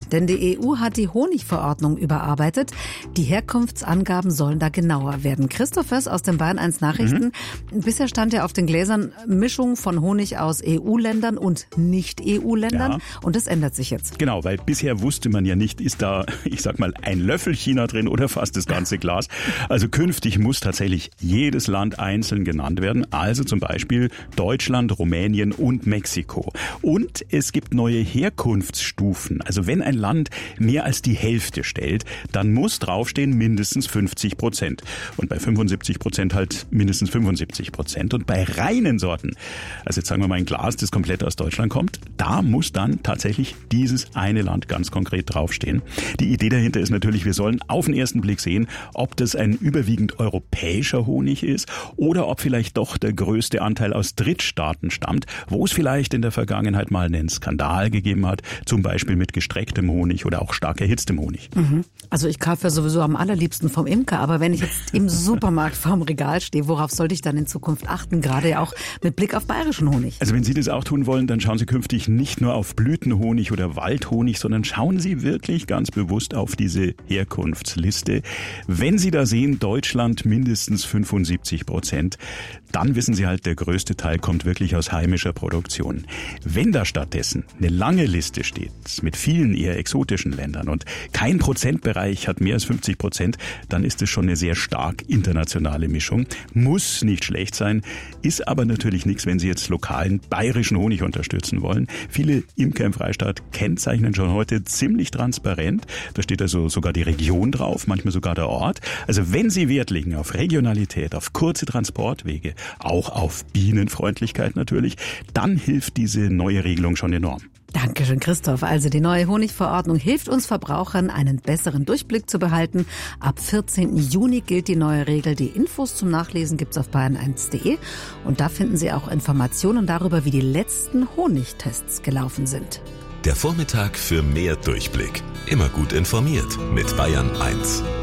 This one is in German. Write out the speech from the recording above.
denn die EU hat die Honigverordnung überarbeitet. Die Herkunftsangaben sollen da genauer werden. Christoph Föss aus den Bayern 1 Nachrichten. Bisher stand ja auf den Gläsern Mischung von Honig aus EU-Ländern und Nicht-EU-Ländern. Ja. Und das ändert sich jetzt. Genau, weil bisher wusste man ja nicht, ist da, ich sag mal, ein Löffel China drin oder fast das ganze Glas. Also künftig muss tatsächlich jedes Land einzeln genannt werden. Also zum Beispiel Deutschland, Rumänien und Mexiko. Und es gibt neue Herkunftsstufen. Also wenn ein Land mehr als die Hälfte stellt, dann muss draufstehen mindestens 50%. Und bei 75% halt mindestens 75%. Und bei reinen Sorten, also jetzt sagen wir mal ein Glas, das komplett aus Deutschland kommt, da muss dann tatsächlich dieses eine Land ganz konkret draufstehen. Die Idee dahinter ist natürlich, wir sollen auf den ersten Blick sehen, ob das ein überwiegend europäischer Honig ist oder ob vielleicht doch der größte Anteil aus Drittstaaten stammt, wo es vielleicht in der Vergangenheit mal einen Skandal gegeben hat, zum Beispiel mit gestrecktem Honig oder auch stark erhitztem Honig. Also ich kaufe ja sowieso am allerliebsten vom Imker, aber wenn ich jetzt im Supermarkt vorm Regal stehe, worauf sollte ich dann in Zukunft achten, gerade auch mit Blick auf bayerischen Honig? Also wenn Sie das auch tun wollen, dann schauen Sie künftig nicht nur auf Blütenhonig oder Waldhonig, sondern schauen Sie wirklich ganz bewusst auf diese Herkunftsliste. Wenn Sie da sehen, Deutschland mindestens 75%, dann wissen Sie halt, der größte Teil kommt wirklich aus heimischer Produktion. Wenn da stattdessen eine lange Liste steht mit vielen eher exotischen Ländern und kein Prozentbereich hat mehr als 50%, dann ist es schon eine sehr stark internationale Mischung. Muss nicht schlecht sein, ist aber natürlich nichts, wenn Sie jetzt lokalen bayerischen Honig unterstützen wollen. Viele Imker im Freistaat kennzeichnen schon heute ziemlich transparent. Da steht also sogar die Region drauf, manchmal sogar der Ort. Also wenn Sie Wert legen auf Regionalität, auf kurze Transportwege, auch auf Bienenfreundlichkeit natürlich, dann hilft diese neue Regelung schon enorm. Dankeschön, Christoph. Also die neue Honigverordnung hilft uns Verbrauchern, einen besseren Durchblick zu behalten. Ab 14. Juni gilt die neue Regel. Die Infos zum Nachlesen gibt's auf bayern1.de. Und da finden Sie auch Informationen darüber, wie die letzten Honigtests gelaufen sind. Der Vormittag für mehr Durchblick. Immer gut informiert mit Bayern 1.